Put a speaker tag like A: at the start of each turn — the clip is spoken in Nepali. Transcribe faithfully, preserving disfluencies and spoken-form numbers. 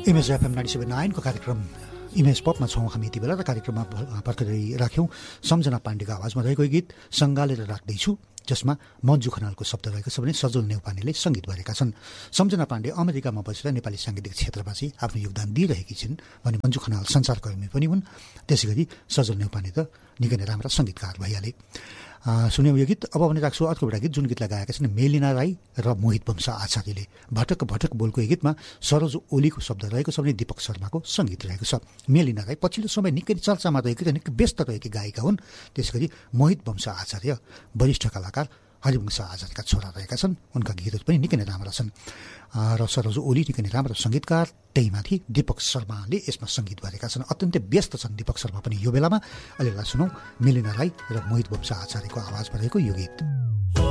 A: इमेज एफएम नाइन्टी सेभेन नाइनको कार्यक्रम इमेज पपमा छौँ हामी यति बेला र कार्यक्रममा पर्खरै राख्यौँ सम्झना पाण्डेको आवाजमा रहेको गीत सङ्गालेर राख्दैछु, जसमा मन्जु खनालको शब्द रहेको छ भने सजल नेउपानेले सङ्गीत भरेका छन्। सम्झना पाण्डे अमेरिकामा बसेर नेपाली साङ्गीतिक क्षेत्रमा चाहिँ आफ्नो योगदान दिइरहेकी छिन् भने मन्जु खनाल सञ्चारकर्मी पनि हुन्। त्यसै गरी सजल नेउपाने त निकै नै राम्रा सङ्गीतकार भइहाले। सुन्यौँ यो गीत। अब भने राख्छु अर्को एउटा गीत, जुन गीतलाई गाएका छन् मेलिना राई र मोहित वंश आचार्यले। भटक भटक बोलको यो गीतमा सरोज ओलीको शब्द रहेको छ भने दीपक शर्माको सङ्गीत रहेको छ। मेलिना राई पछिल्लो समय निकै चर्चामा रहेकी र निकै व्यस्त रहेकी गायिका हुन्। त्यसै गरी मोहित वंश आचार्य वरिष्ठ कलाकार हरिवंश आचार्यका छोरा रहेका छन्। उनका गीतहरू पनि निकै नै राम्रा छन् र सरोज ओली निकै नै राम्रो सङ्गीतकार। त्यही माथि दीपक शर्माले यसमा सङ्गीत भरेका छन्। अत्यन्तै व्यस्त छन् दीपक शर्मा पनि यो बेलामा। अहिलेलाई सुनौँ मेलिना राई र मोहित वंश आचार्यको आवाजमा रहेको यो गीत।